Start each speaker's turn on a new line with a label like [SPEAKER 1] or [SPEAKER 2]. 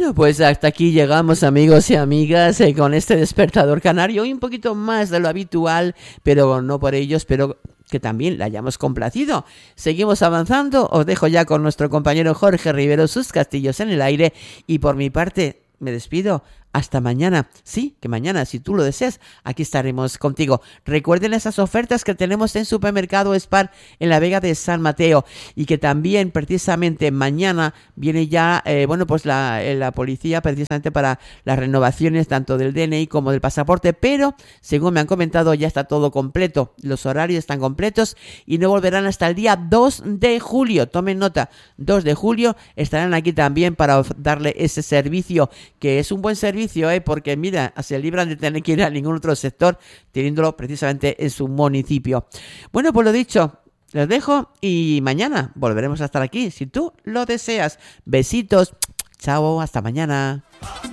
[SPEAKER 1] Bueno, pues hasta aquí llegamos, amigos y amigas, con este despertador canario, y un poquito más de lo habitual, pero no por ello espero que también la hayamos complacido. Seguimos avanzando, os dejo ya con nuestro compañero Jorge Rivero, sus castillos en el aire, y por mi parte me despido. Hasta mañana. Sí, que mañana, si tú lo deseas, aquí estaremos contigo. Recuerden esas ofertas que tenemos en Supermercado Spar en la Vega de San Mateo, y que también precisamente mañana viene ya, pues la policía precisamente para las renovaciones tanto del DNI como del pasaporte, pero según me han comentado ya está todo completo. Los horarios están completos y no volverán hasta el día 2 de julio. Tomen nota, 2 de julio estarán aquí también para darle ese servicio, que es un buen servicio, porque mira, se libran de tener que ir a ningún otro sector, teniéndolo precisamente en su municipio. Bueno, pues lo dicho, les dejo y mañana volveremos a estar aquí, si tú lo deseas. Besitos, chao, hasta mañana.